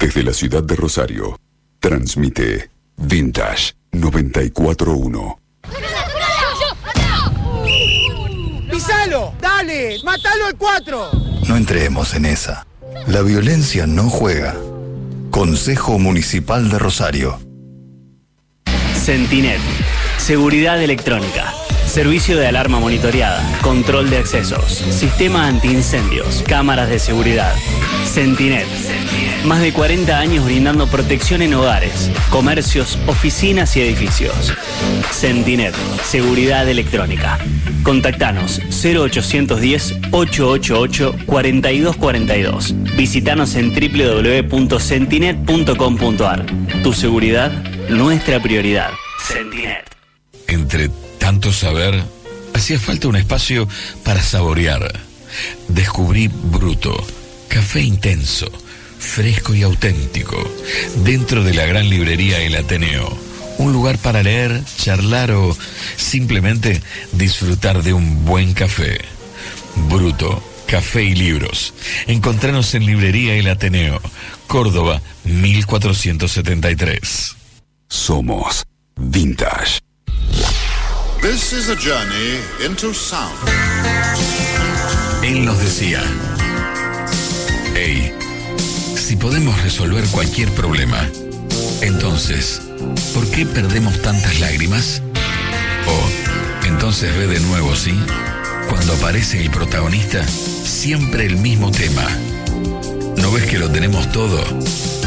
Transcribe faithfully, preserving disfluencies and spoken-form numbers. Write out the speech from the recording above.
Desde la ciudad de Rosario, transmite Vintage noventa y cuatro uno. ¡Pisalo! ¡Dale! ¡Mátalo al cuatro! No entremos en esa. La violencia no juega. Consejo Municipal de Rosario. Centinet. Seguridad electrónica. Servicio de alarma monitoreada. Control de accesos. Sistema antiincendios. Cámaras de seguridad. Centinet. Más de cuarenta años brindando protección en hogares, comercios, oficinas y edificios. Centinet. Seguridad electrónica. Contactanos cero ochocientos diez, ochocientos ochenta y ocho, cuarenta y dos cuarenta y dos. Visítanos en doble u doble u doble u punto centinet punto com punto a r. Tu seguridad, nuestra prioridad. Centinet. Entre tanto saber, hacía falta un espacio para saborear. Descubrí Bruto, café intenso, fresco y auténtico, dentro de la gran librería El Ateneo. Un lugar para leer, charlar o simplemente disfrutar de un buen café. Bruto, café y libros. Encontranos en Librería El Ateneo, Córdoba, mil cuatrocientos setenta y tres. Somos Vintage. This is a journey into sound. Él nos decía: hey, si podemos resolver cualquier problema, entonces, ¿por qué perdemos tantas lágrimas? O, entonces ve de nuevo, ¿sí? Cuando aparece el protagonista, siempre el mismo tema. ¿No ves que lo tenemos todo?